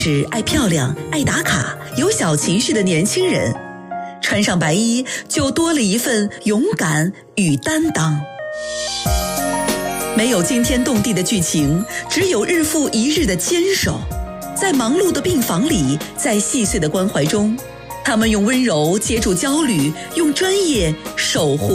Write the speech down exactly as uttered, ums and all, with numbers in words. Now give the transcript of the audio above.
是爱漂亮、爱打卡、有小情绪的年轻人，穿上白衣就多了一份勇敢与担当。没有惊天动地的剧情，只有日复一日的坚守。在忙碌的病房里，在细碎的关怀中，他们用温柔接住焦虑，用专业守护